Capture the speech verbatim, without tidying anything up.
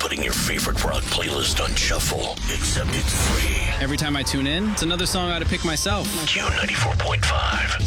putting your favorite rock playlist on shuffle, except it's free. Every time I tune in, it's another song I gotta pick myself. Q ninety-four point five.